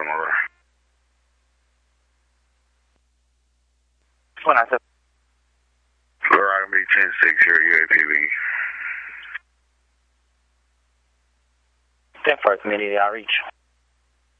over. 197. Verizon B10-6 here, UAPV. 10 for community outreach.